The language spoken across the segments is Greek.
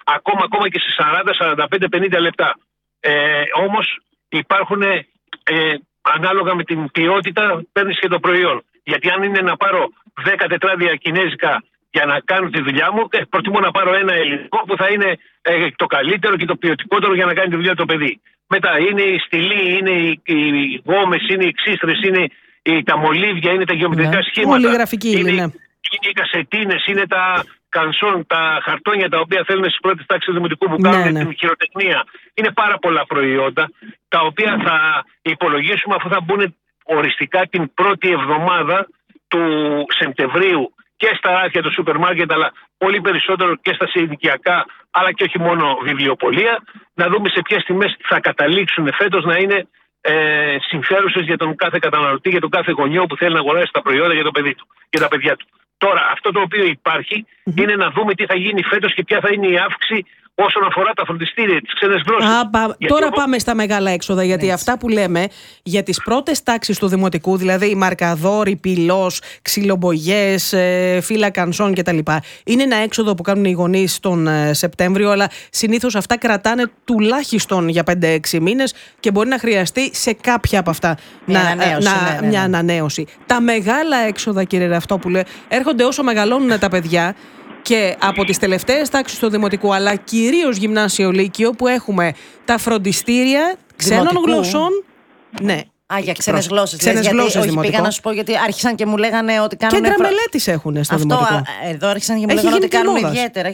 ακόμα και σε 40, 45, 50 λεπτά. Όμως υπάρχουν, ανάλογα με την ποιότητα, παίρνεις και το προϊόν. Γιατί αν είναι να πάρω 10 τετράδια κινέζικα για να κάνω τη δουλειά μου, προτιμώ να πάρω ένα ελληνικό που θα είναι το καλύτερο και το ποιοτικότερο για να κάνει τη δουλειά το παιδί. Μετά είναι η στυλή, είναι οι γόμες, είναι οι ξύστρες, είναι τα μολύβια, είναι τα γεωμετρικά σχήματα. Πολύ γραφική είναι. Είναι οι κασετίνες, είναι τα κανσόν, τα χαρτόνια τα οποία θέλουν στις πρώτες τάξεις του δημοτικού που κάνουν την χειροτεχνία. Είναι πάρα πολλά προϊόντα τα οποία θα υπολογίσουμε αφού θα μπουν οριστικά την πρώτη εβδομάδα του Σεπτεμβρίου και στα ράφια του σούπερ μάρκετ, αλλά πολύ περισσότερο και στα συνοικιακά, αλλά και όχι μόνο βιβλιοπωλεία, να δούμε σε ποιες τιμές θα καταλήξουν φέτος να είναι συμφέρουσες για τον κάθε καταναλωτή, για τον κάθε γονιό που θέλει να αγοράσει τα προϊόντα για το παιδί του, για τα παιδιά του. Τώρα, αυτό το οποίο υπάρχει είναι να δούμε τι θα γίνει φέτος και ποια θα είναι η αύξηση όσον αφορά τα φροντιστήρια, τις ξένες γλώσσες. Τώρα πάμε στα μεγάλα έξοδα, γιατί αυτά που λέμε για τις πρώτες τάξεις του δημοτικού, δηλαδή μαρκαδόροι, πυλός, ξυλομπογιές, φύλλα κανσόν κτλ. Είναι ένα έξοδο που κάνουν οι γονείς τον Σεπτέμβριο, αλλά συνήθως αυτά κρατάνε τουλάχιστον για 5-6 μήνες και μπορεί να χρειαστεί σε κάποια από αυτά μια ανανέωση. Τα μεγάλα έξοδα, κύριε Ραφτόπουλε, έρχονται όσο μεγαλώνουν τα παιδιά. Και από τις τελευταίες τάξεις του δημοτικού, αλλά κυρίως γυμνάσιο λύκειο, που έχουμε τα φροντιστήρια ξένων γλωσσών. Ναι. Για ξένες γλώσσες. Όχι, πήγα να σου πω, γιατί άρχισαν και μου λέγανε ότι κάνουν. Κέντρα μελέτης έχουν στο δημοτικό. Εδώ άρχισαν και μου λέγανε ότι κάνουν ιδιαίτερα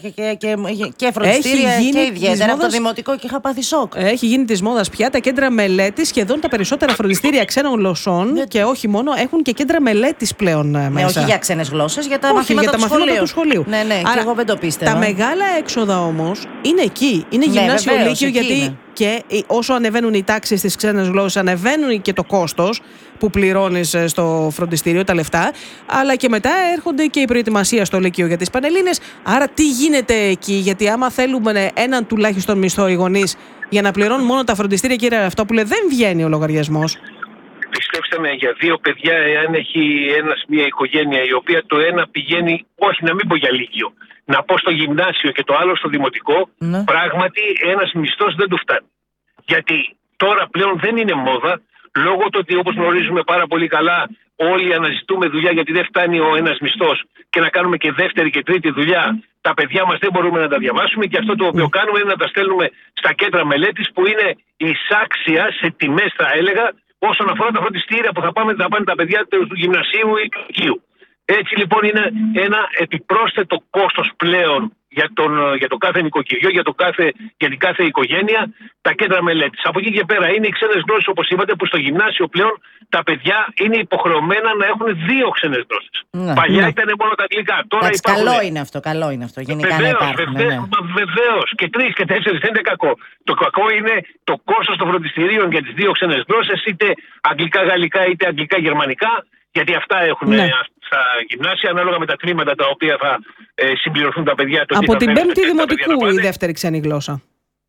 και φροντιστήρια και ιδιαίτερα από το δημοτικό και είχα πάθει σοκ. Έχει γίνει της μόδας πια τα κέντρα μελέτης. Σχεδόν τα περισσότερα φροντιστήρια ξένων γλωσσών και όχι μόνο, έχουν και κέντρα μελέτης πλέον μέσα. Όχι για ξένες γλώσσες, για τα μαθήματα του σχολείου. Ναι, και εγώ δεν το πίστευα. Τα μεγάλα έξοδα όμως είναι εκεί. Είναι γυμνάσιο λύκειο, γιατί. Και όσο ανεβαίνουν οι τάξεις στις ξένες γλώσσες, ανεβαίνουν και το κόστος που πληρώνεις στο φροντιστήριο, τα λεφτά, αλλά και μετά έρχονται και η προετοιμασία στο λύκειο για τις Πανελλήνες. Άρα τι γίνεται εκεί, γιατί άμα θέλουμε έναν τουλάχιστον μισθό οι γονείς για να πληρώνουν μόνο τα φροντιστήρια, κύριε Ραφτόπουλε, δεν βγαίνει ο λογαριασμός. Πιστέψτε με, για 2 παιδιά, εάν έχει μια οικογένεια η οποία το ένα πηγαίνει, όχι να μην πω για λύκειο, να πω στο γυμνάσιο και το άλλο στο δημοτικό, πράγματι ένας μισθός δεν του φτάνει. Γιατί τώρα πλέον δεν είναι μόδα, λόγω του ότι, όπως γνωρίζουμε πάρα πολύ καλά, όλοι αναζητούμε δουλειά γιατί δεν φτάνει ο ένας μισθός και να κάνουμε και δεύτερη και τρίτη δουλειά. Τα παιδιά μας δεν μπορούμε να τα διαβάσουμε και αυτό το οποίο κάνουμε είναι να τα στέλνουμε στα κέντρα μελέτης, που είναι εισάξια σε τιμές, θα έλεγα, όσον αφορά τα φροντιστήρια που θα πάνε τα παιδιά του γυμνασίου ή του λυκείου. Έτσι λοιπόν είναι ένα επιπρόσθετο κόστος πλέον για το κάθε νοικοκυριό, για την κάθε οικογένεια, τα κέντρα μελέτης. Από εκεί και πέρα είναι οι ξένες γλώσσες, όπως είπατε, που στο γυμνάσιο πλέον τα παιδιά είναι υποχρεωμένα να έχουν 2 ξένες γλώσσες. Παλιά ήταν μόνο τα αγγλικά. Τώρα υπάρχουν. Καλό είναι αυτό. Γενικά να υπάρχουν. Βεβαίως. Και 3 και 4 δεν είναι κακό. Το κακό είναι το κόστος των φροντιστηρίων για τις 2 ξένες γλώσσες, είτε αγγλικά-γαλλικά είτε αγγλικά-γερμανικά. Γιατί αυτά έχουν στα γυμνάσια, ανάλογα με τα τμήματα τα οποία θα συμπληρωθούν τα παιδιά. Από την 5η δημοτικού η δεύτερη ξένη γλώσσα.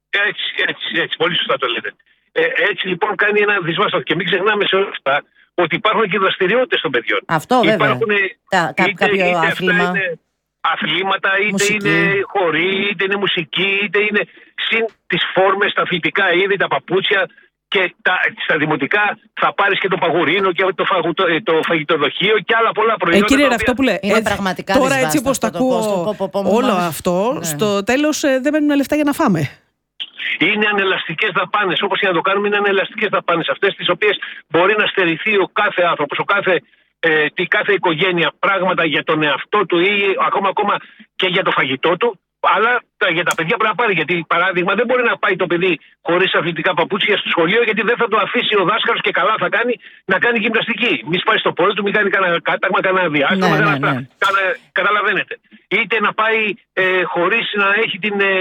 Έτσι, πολύ σωστά το λέτε. Έτσι λοιπόν κάνει ένα δυσβάστατο. Και μην ξεχνάμε σε όλα αυτά ότι υπάρχουν και δραστηριότητες των παιδιών. Αυτό βέβαια. Είτε αυτά είναι αθλήματα, είτε είναι χοροί, είτε είναι μουσική, είτε είναι συν τις φόρμες, τα αθλητικά είδη, τα παπούτσια. Και στα δημοτικά θα πάρεις και το παγουρίνο και το φαγητοδοχείο και άλλα πολλά προϊόντα. Κύριε Ραφτόπουλε, τώρα έτσι όπως το ακούω όλο αυτό, στο τέλος δεν μένουν λεφτά για να φάμε. Είναι ανελαστικές δαπάνες. Όπως και να το κάνουμε, είναι ανελαστικές δαπάνες. Αυτές τις οποίες μπορεί να στερηθεί ο κάθε άνθρωπος, η κάθε οικογένεια πράγματα για τον εαυτό του ή ακόμα και για το φαγητό του. Αλλά για τα παιδιά πρέπει να πάρει. Γιατί, παράδειγμα, δεν μπορεί να πάει το παιδί χωρίς αθλητικά παπούτσια στο σχολείο, γιατί δεν θα το αφήσει ο δάσκαλος και καλά θα κάνει να κάνει γυμναστική. Μη σπάει στο πόδι του, μην κάνει κανένα κάταγμα, κανένα διάστημα. Καταλαβαίνετε. Είτε να πάει χωρίς να έχει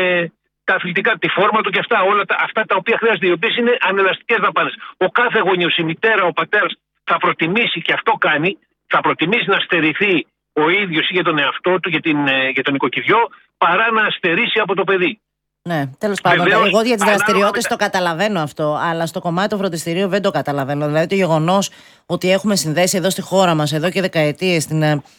τα αθλητικά, τη φόρμα του και αυτά. Όλα αυτά τα οποία χρειάζεται, οι οποίες είναι ανελαστικές δαπάνες. Ο κάθε γονιός, η μητέρα, ο πατέρας θα προτιμήσει, και αυτό κάνει, θα προτιμήσει να στερηθεί ο ίδιος ή για τον εαυτό του, για τον νοικοκυριό, παρά να στερήσει από το παιδί. Ναι, τέλος πάντων. Εγώ για τις δραστηριότητες το καταλαβαίνω αυτό, αλλά στο κομμάτι του φροντιστηρίου δεν το καταλαβαίνω. Δηλαδή το γεγονός ότι έχουμε συνδέσει εδώ στη χώρα μας εδώ και δεκαετίες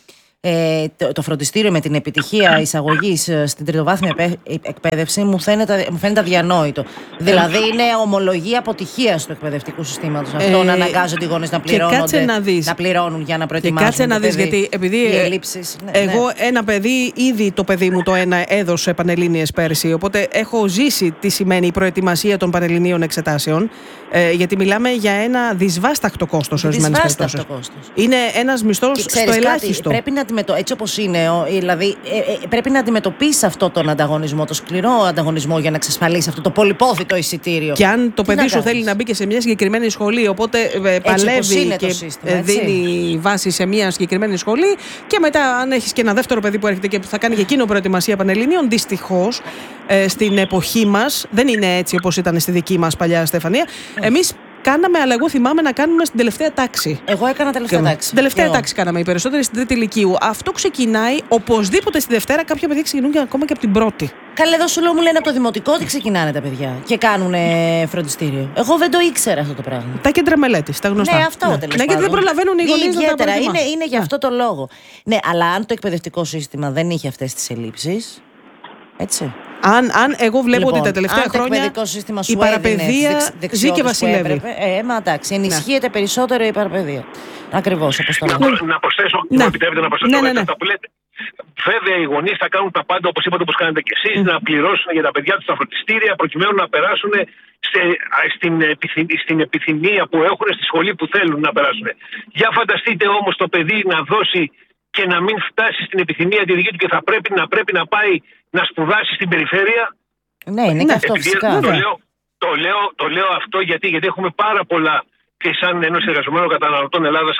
το φροντιστήριο με την επιτυχία εισαγωγής στην τριτοβάθμια εκπαίδευση μου φαίνεται αδιανόητο. Δηλαδή είναι ομολογία αποτυχίας του εκπαιδευτικού συστήματος αυτό, να αναγκάζονται οι γονείς να πληρώνουν για να προετοιμάσουν. Και κάτσε να δεις, γιατί επειδή εγώ ένα παιδί, ήδη το παιδί μου το ένα έδωσε πανελλήνιες πέρσι, οπότε έχω ζήσει τι σημαίνει η προετοιμασία των πανελληνίων εξετάσεων, γιατί μιλάμε για ένα δυσβάσταχτο κόστος ορισμένες περιπτώσεις. Είναι ένας μισθός στο ελάχιστο. Πρέπει να έτσι όπως είναι, δηλαδή πρέπει να αντιμετωπίσει αυτό τον ανταγωνισμό, το σκληρό ανταγωνισμό, για να εξασφαλίσει αυτό το πολυπόθητο εισιτήριο. Και αν το παιδί σου θέλει να μπει και σε μια συγκεκριμένη σχολή, οπότε παλεύει και σύστημα, δίνει βάση σε μια συγκεκριμένη σχολή, και μετά, αν έχεις και ένα δεύτερο παιδί που έρχεται και θα κάνει και εκείνο προετοιμασία πανελληνίων, δυστυχώς στην εποχή μας δεν είναι έτσι όπως ήταν στη δική μας παλιά, Στεφανία. Εμείς κάναμε, αλλά εγώ θυμάμαι να κάνουμε στην τελευταία τάξη. Εγώ έκανα τελευταία τάξη. Στην τελευταία τάξη κάναμε οι περισσότεροι, στην τρίτη ηλικίου. Αυτό ξεκινάει οπωσδήποτε στη Δευτέρα. Κάποια παιδιά ξεκινούν και ακόμα και από την πρώτη. Καλέ, εδώ σου λέω, μου λένε από το δημοτικό ότι ξεκινάνε τα παιδιά και κάνουν φροντιστήριο. Εγώ δεν το ήξερα αυτό το πράγμα. Τα κέντρα μελέτης, τα γνωστά. Ναι, αυτό τέλος πάντων. Ναι, γιατί δεν προλαβαίνουν οι γονείς να τα προετοιμάσουν. Είναι γι' αυτό το λόγο. Ναι, αλλά αν το εκπαιδευτικό σύστημα δεν είχε αυτές τις ελλείψεις. Έτσι. Αν εγώ βλέπω ότι τα τελευταία χρόνια η παραπαιδεία ζει και βασιλεύει. Μα εντάξει, ενισχύεται περισσότερο η παραπαιδεία. Ακριβώς, όπως το λέμε. Να προσθέσω, μου επιτρέπετε να προσθέσω αυτά που λέτε. Βέβαια, οι γονείς θα κάνουν τα πάντα, όπως είπατε, όπως κάνετε και εσείς, να πληρώσουν για τα παιδιά τους τα φροντιστήρια, προκειμένου να περάσουν στην επιθυμία που έχουν, στη σχολή που θέλουν να περάσουν. Για φανταστείτε όμως το παιδί να δώσει και να μην φτάσει στην επιθυμία τη δική του και θα πρέπει να πάει να σπουδάσει στην περιφέρεια. Ναι, είναι και αυτό φυσικά. Το λέω αυτό γιατί έχουμε πάρα πολλά, και σαν Ένωση Εργαζομένων Καταναλωτών Ελλάδας,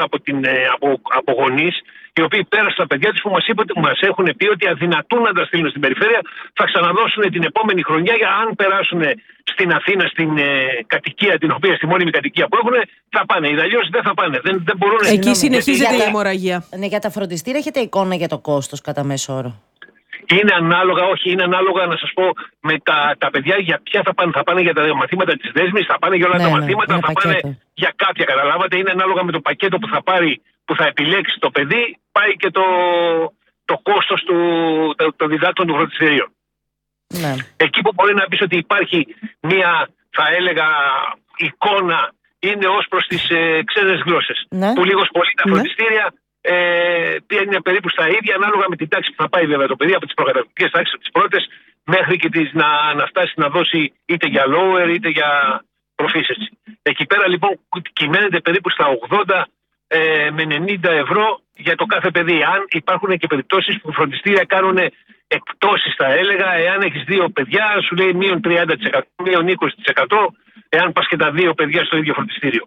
από γονείς, οι οποίοι πέρασαν τα παιδιά τους, που μας έχουν πει ότι αδυνατούν να τα στείλουν στην περιφέρεια, θα ξαναδώσουν την επόμενη χρονιά, για αν περάσουν στην Αθήνα, στην κατοικία, στη μόνιμη κατοικία που έχουν, θα πάνε. Αλλιώς δεν θα πάνε. Δεν μπορούν. Εκεί συνεχίζεται η αιμορραγία. Ναι, για τα φροντιστήρια έχετε εικόνα για το κόστος κατά μέσο όρο? Είναι ανάλογα, να σας πω, με τα παιδιά για ποια θα πάνε. Θα πάνε για τα μαθήματα της δέσμης, θα πάνε για όλα τα μαθήματα, θα πάνε για κάποια, καταλάβατε. Είναι ανάλογα με το πακέτο που θα πάρει, που θα επιλέξει το παιδί, πάει και το κόστος των διδάκτων του φροντιστηρίων. Ναι. Εκεί που μπορεί να πεις ότι υπάρχει μία, θα έλεγα, εικόνα, είναι ως προς τις ξένες γλώσσες. Ναι. Που λίγος πολύ τα φροντιστήρια είναι περίπου στα ίδια, ανάλογα με την τάξη που θα πάει βέβαια το παιδί, από τις προκαταρκτικές τάξεις, από τις πρώτες, μέχρι και να φτάσει να δώσει είτε για lower είτε για proficiency. Εκεί πέρα λοιπόν κυμαίνεται περίπου στα 80 με 90 ευρώ για το κάθε παιδί. Αν υπάρχουν και περιπτώσεις που φροντιστήρια κάνουν εκπτώσεις, θα έλεγα, εάν έχεις 2 παιδιά, σου λέει μείον 30%, μείον 20%, εάν πας και τα 2 παιδιά στο ίδιο φροντιστήριο.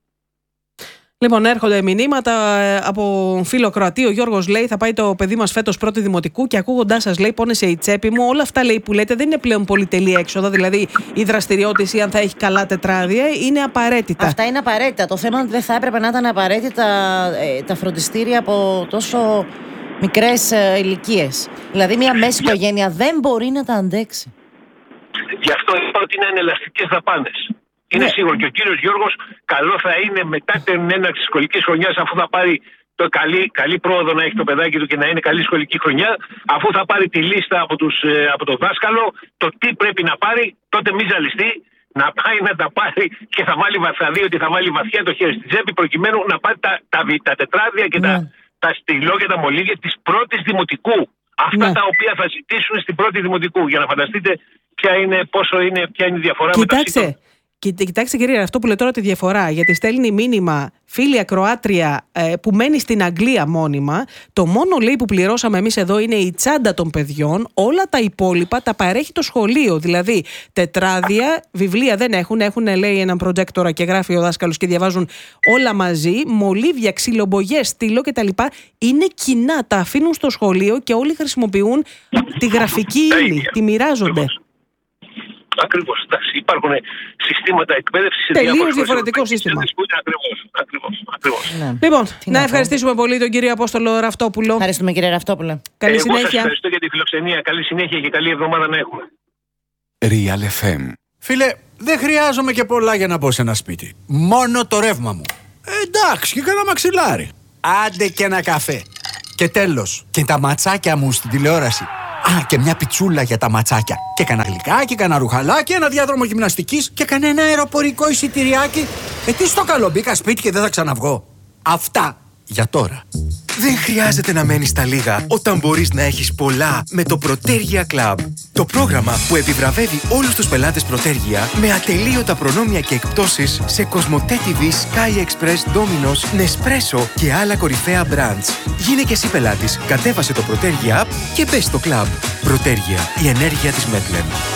Λοιπόν, έρχονται μηνύματα από φίλο Κροατή. Ο Γιώργος λέει: θα πάει το παιδί μας φέτος πρώτη δημοτικού και ακούγοντάς σας, λέει, πόνεσε η τσέπη μου. Όλα αυτά, λέει, που λέτε δεν είναι πλέον πολυτελή έξοδα. Δηλαδή, η δραστηριότητα ή αν θα έχει καλά τετράδια είναι απαραίτητα. Αυτά είναι απαραίτητα. Το θέμα είναι ότι δεν θα έπρεπε να ήταν απαραίτητα τα φροντιστήρια από τόσο μικρές ηλικίες. Δηλαδή, μια μέση οικογένεια δεν μπορεί να τα αντέξει. Γι' αυτό είπα ότι είναι ανελαστικές δαπάνες. Είναι σίγουρο, και ο κύριος Γιώργος καλό θα είναι μετά την έναρξη της σχολικής χρονιάς, αφού θα πάρει το καλή πρόοδο να έχει το παιδάκι του και να είναι καλή σχολική χρονιά, αφού θα πάρει τη λίστα από το δάσκαλο, το τι πρέπει να πάρει, τότε μη ζαλιστεί, να πάει να τα πάρει και θα δει ότι θα βάλει βαθιά το χέρι στη τσέπη, προκειμένου να πάρει τα τετράδια και τα στυλό και τα μολύβια της πρώτης δημοτικού. Αυτά τα οποία θα ζητήσουν στην πρώτη δημοτικού, για να φανταστείτε ποια είναι η διαφορά μεταξύ των. Κοιτάξτε, κυρία, αυτό που λέω τώρα τη διαφορά, γιατί στέλνει μήνυμα φίλη ακροάτρια που μένει στην Αγγλία μόνιμα. Το μόνο, λέει, που πληρώσαμε εμείς εδώ είναι η τσάντα των παιδιών. Όλα τα υπόλοιπα τα παρέχει το σχολείο. Δηλαδή, τετράδια, βιβλία δεν έχουν. Έχουν, λέει, έναν προτζέκτορα και γράφει ο δάσκαλος και διαβάζουν όλα μαζί. Μολύβια, ξυλομπογιές, στυλό κτλ. Είναι κοινά. Τα αφήνουν στο σχολείο και όλοι χρησιμοποιούν τη γραφική ύλη. Τη μοιράζονται. Ακριβώς. Εντάξει, υπάρχουν συστήματα εκπαίδευσης. Τελείως διαφορετικό σύστημα. Ακριβώς. Ναι. Λοιπόν, να ευχαριστήσουμε πολύ τον κύριο Απόστολο Ραφτόπουλο. Ευχαριστούμε, κύριε Ραφτόπουλο. Καλή συνέχεια. Σας ευχαριστώ για τη φιλοξενία. Καλή συνέχεια και καλή εβδομάδα να έχουμε. Real FM. Φίλε, δεν χρειάζομαι και πολλά για να μπω σε ένα σπίτι. Μόνο το ρεύμα μου. Εντάξει, και κάνα μαξιλάρι. Άντε και ένα καφέ. Και τέλος, και τα ματσάκια μου στην τηλεόραση. Α, και μια πιτσούλα για τα ματσάκια. Και κανένα γλυκάκι, κανένα ρουχαλάκι, ένα διάδρομο γυμναστικής και κανένα αεροπορικό εισιτηριάκι. Τι στο καλό, μπήκα σπίτι και δεν θα ξαναβγώ. Αυτά για τώρα. Δεν χρειάζεται να μένεις στα λίγα όταν μπορείς να έχεις πολλά με το Protergia Club. Το πρόγραμμα που επιβραβεύει όλους τους πελάτες Protergia με ατελείωτα προνόμια και εκπτώσεις σε Cosmote TV, Sky Express, Domino's, Nespresso και άλλα κορυφαία brands. Γίνε και εσύ πελάτης, κατέβασε το Protergia App και μπες στο club. Protergia, η ενέργεια της Metlen.